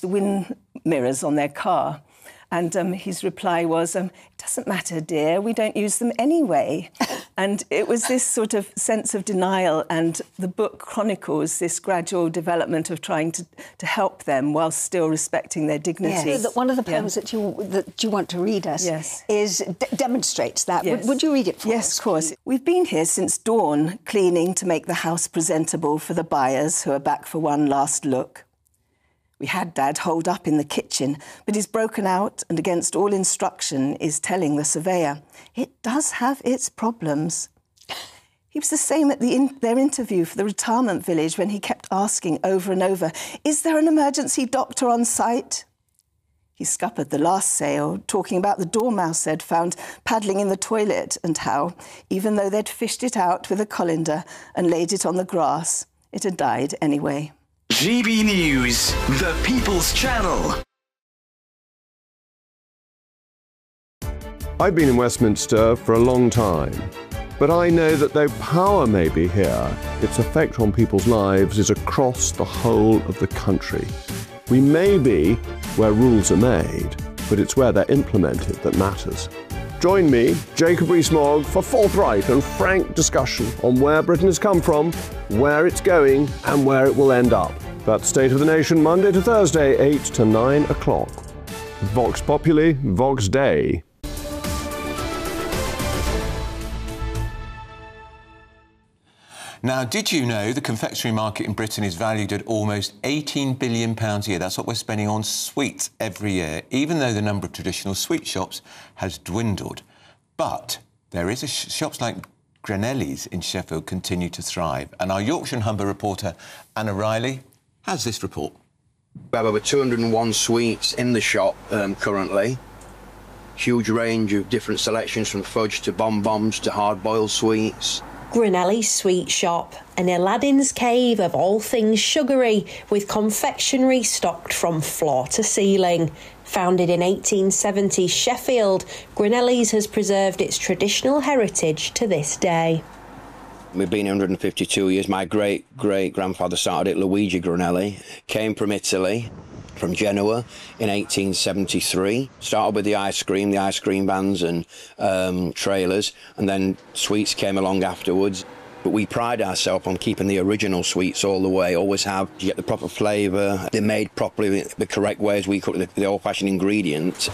the wind mirrors on their car. And his reply was, it doesn't matter, dear, we don't use them anyway. And it was this sort of sense of denial, and the book chronicles this gradual development of trying to help them while still respecting their dignity. Yes. One of the poems that you want to read us demonstrates that. Yes. Would you read it for us? Yes, of course. We've been here since dawn, cleaning to make the house presentable for the buyers who are back for one last look. We had Dad holed up in the kitchen, but he's broken out and against all instruction is telling the surveyor, it does have its problems. He was the same at their interview for the retirement village when he kept asking over and over, is there an emergency doctor on site? He scuppered the last sale, talking about the dormouse they'd found paddling in the toilet and how, even though they'd fished it out with a colander and laid it on the grass, it had died anyway. GB News, the People's Channel. I've been in Westminster for a long time, but I know that though power may be here, its effect on people's lives is across the whole of the country. We may be where rules are made, but it's where they're implemented that matters. Join me, Jacob Rees-Mogg, for forthright and frank discussion on where Britain has come from, where it's going, and where it will end up. That's State of the Nation, Monday to Thursday, 8 to 9 o'clock. Vox Populi, Vox Dei. Now, did you know the confectionery market in Britain is valued at almost £18 billion a year? That's what we're spending on sweets every year, even though the number of traditional sweet shops has dwindled. But there is shops like Granelli's in Sheffield continue to thrive. And our Yorkshire and Humber reporter, Anna Riley, has this report. We have over 201 sweets in the shop currently. Huge range of different selections from fudge to bonbons to hard-boiled sweets. Granelli's Sweet Shop, an Aladdin's cave of all things sugary, with confectionery stocked from floor to ceiling. Founded in 1870 Sheffield, Granelli's has preserved its traditional heritage to this day. We've been here 152 years. My great-great-grandfather started it, Luigi Granelli. Came from Italy, from Genoa, in 1873. Started with the ice cream vans and trailers, and then sweets came along afterwards. But we pride ourselves on keeping the original sweets all the way, always have. You get the proper flavour, they're made properly, the correct way as we cook the old-fashioned ingredients.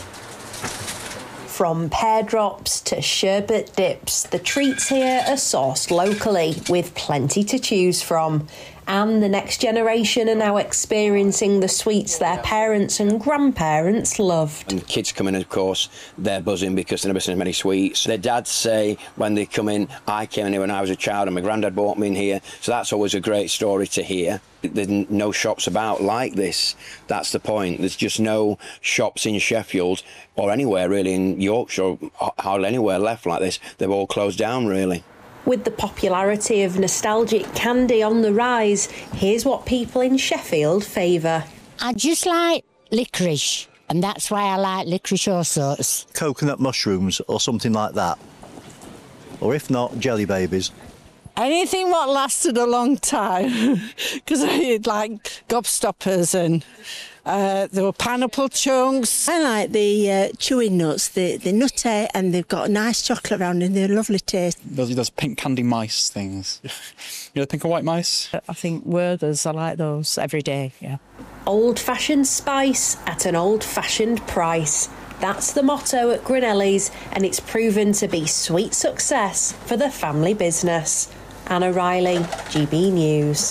From pear drops to sherbet dips, the treats here are sourced locally, with plenty to choose from. And the next generation are now experiencing the sweets their parents and grandparents loved. And kids come in, of course, they're buzzing because they've never seen as many sweets. Their dads say when they come in, I came in here when I was a child and my granddad brought me in here. So that's always a great story to hear. There's no shops about like this. That's the point. There's just no shops in Sheffield or anywhere really in Yorkshire, hardly anywhere left like this. They've all closed down really. With the popularity of nostalgic candy on the rise, here's what people in Sheffield favour. I just like licorice, and that's why I like licorice all sorts. Coconut mushrooms or something like that. Or if not, jelly babies. Anything what lasted a long time, because I like gobstoppers and there were pineapple chunks. I like the chewing nuts, they're nutty and they've got a nice chocolate around and they're a lovely taste. Those pink candy mice things. You know, pink and white mice? I think Werther's, I like those every day, yeah. Old-fashioned spice at an old-fashioned price. That's the motto at Granelli's, and it's proven to be sweet success for the family business. Anna Riley, GB News.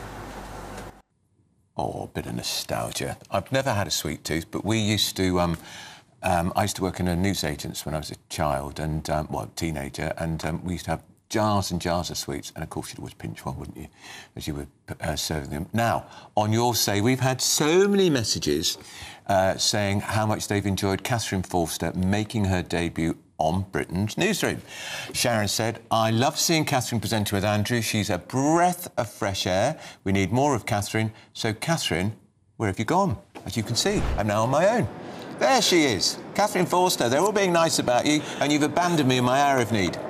Oh, a bit of nostalgia. I've never had a sweet tooth, but we used to... I used to work in a newsagent's when I was a child and, teenager, and we used to have jars and jars of sweets, and of course you'd always pinch one, wouldn't you, as you were serving them. Now, on Your Say, we've had so many messages saying how much they've enjoyed Catherine Forster making her debut on Britain's Newsroom. Sharon said, I love seeing Catherine presenting with Andrew. She's a breath of fresh air. We need more of Catherine. So, Catherine, where have you gone? As you can see, I'm now on my own. There she is, Catherine Forster. They're all being nice about you, and you've abandoned me in my hour of need.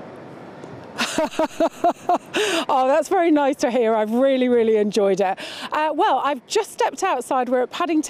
Oh, that's very nice to hear. I've really, really enjoyed it. Well, I've just stepped outside. We're at Paddington